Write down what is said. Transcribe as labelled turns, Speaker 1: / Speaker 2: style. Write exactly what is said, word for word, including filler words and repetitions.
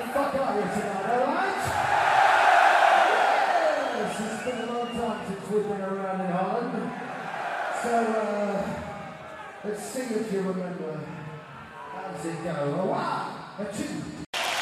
Speaker 1: fuck are you tonight, alright? Yes, it's been a long time since we've been around in Holland. So, uh, let's see if you remember. How does it go? A one, a two.